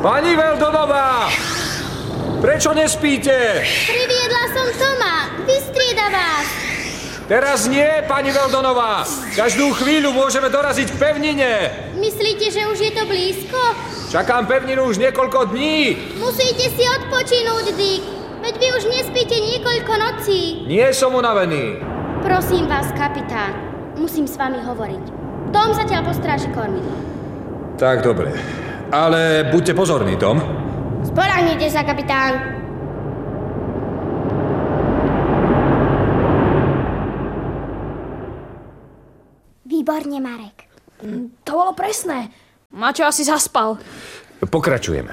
Pani Weldonová! Prečo nespíte? Priviedla som Toma. Vystrieda vás. Teraz nie, pani Weldonová. Každú chvíľu môžeme doraziť k pevnine. Myslíte, že už je to blízko? Čakám pevninu už niekoľko dní. Musíte si odpočinúť, Dick. Veď vy už nespíte niekoľko nocí. Nie som unavený. Prosím vás, kapitán. Musím s vami hovoriť. Tom zatiaľ postráži kormidlo. Tak, dobre. Ale buďte pozorní, Tom. Spoľahnite sa, kapitán. Výborne, Marek. To bolo presné. Maťo asi zaspal. Pokračujeme.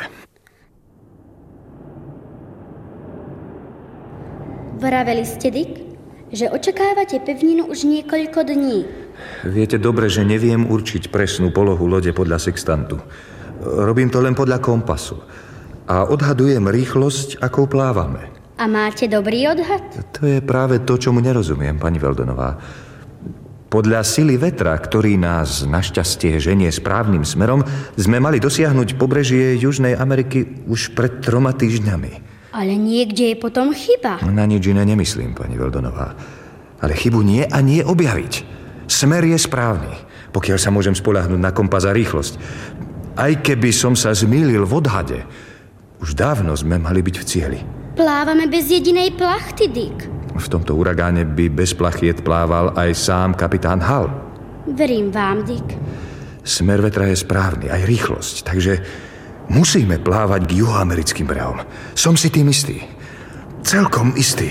Vraveli ste, Dick, že očakávate pevninu už niekoľko dní. Viete dobre, že neviem určiť presnú polohu lode podľa sextantu. Robím to len podľa kompasu. A odhadujem rýchlosť, akou plávame. A máte dobrý odhad? To je práve to, čomu nerozumiem, pani Weldonová. Podľa sily vetra, ktorý nás našťastie ženie správnym smerom, sme mali dosiahnuť pobrežie Južnej Ameriky už pred 3 týždňami. Ale niekde je potom chyba. Na nič iné nemyslím, pani Weldonová. Ale chybu nie a nie objaviť. Smer je správny, pokiaľ sa môžem spoľahnúť na kompas a rýchlosť. Aj keby som sa zmýlil v odhade, už dávno sme mali byť v cieli. Plávame bez jedinej plachty, Dick. V tomto uragáne by bez plachiet plával aj sám kapitán Hall. Verím vám, Dick. Smer vetra je správny, aj rýchlosť, takže musíme plávať k juhoamerickým brehom. Som si tým istý. Celkom istý.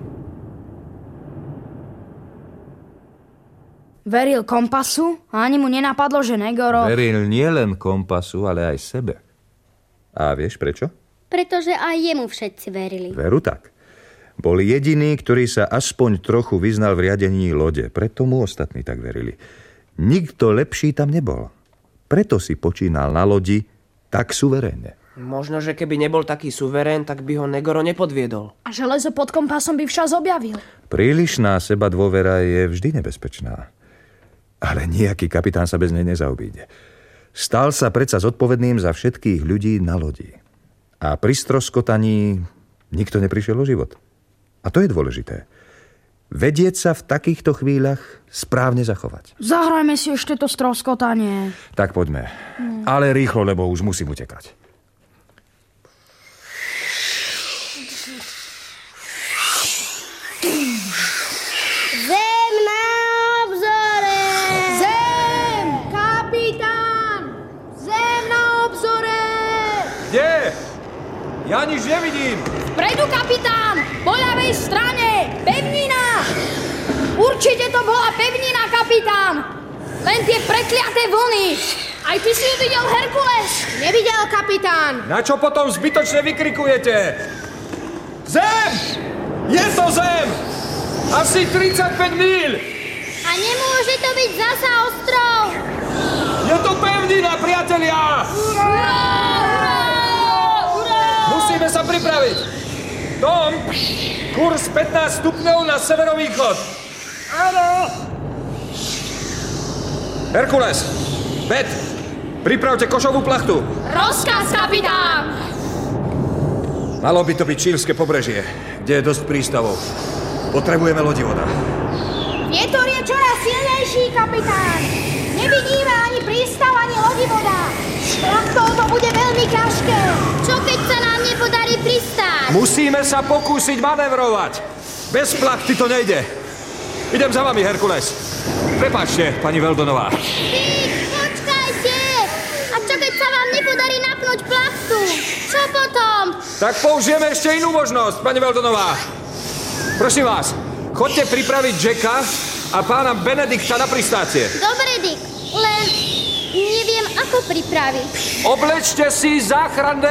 Veril kompasu a ani mu nenapadlo, že Negoro... Veril nielen kompasu, ale aj sebe. A vieš prečo? Pretože aj jemu všetci verili. Veru tak. Bol jediný, ktorý sa aspoň trochu vyznal v riadení lode. Preto mu ostatní tak verili. Nikto lepší tam nebol. Preto si počínal na lodi tak suverénne. Možno, že keby nebol taký suverén, tak by ho Negoro nepodviedol. A železo pod kompasom by včas objavil. Prílišná sebadôvera je vždy nebezpečná. Ale nejaký kapitán sa bez nej nezaobíde. Stal sa predsa zodpovedným za všetkých ľudí na lodi. A pri stroskotaní nikto neprišiel o život. A to je dôležité. Vedieť sa v takýchto chvíľach správne zachovať. Zahrajme si ešte to stroskotanie. Tak poďme. Ale rýchlo, lebo už musím utekať. Zem na obzore! Zem! Kapitán! Zem na obzore! Kde? Ja nič nevidím. Vpredu, kapitán! Po ľavej strane! Pevnina! Určite to bola pevnina, kapitán! Len tie prekliaté vlny! Aj ty si ju videl, Herkules? Nevidel, kapitán! Na čo potom zbytočne vykrikujete? Zem! Je to zem! Asi 35 míľ! A nemôže to byť zasa ostrov! Je to pevnina, priatelia! Musíme sa pripraviť. Tom, kurz 15 stupňov na severovýchod. Áno! Herkules, Bet, pripravte košovú plachtu. Rozkaz, kapitán! Malo by to byť čílske pobrežie, kde je dosť prístavov. Potrebujeme lodivoda. Vietor je čoraz silnejší, kapitán! Nevidíme ani prístav, ani lodivoda. Plachtou to bude veľmi ťažké. Čo keď sa nám nepodarí pristáť? Musíme sa pokúsiť manevrovať. Bez plachty to nejde. Idem za vami, Herkules. Prepáčte, pani Weldonová. Dick, počkajte! A čo keď sa vám nepodarí napnúť plachtu? Čo potom? Tak použijeme ešte inú možnosť, pani Weldonová. Prosím vás, chodte pripraviť Jacka a pána Benedikta na pristácie. Dobre, Dick, len neviem, ako pripraviť. Oblečte si záchranné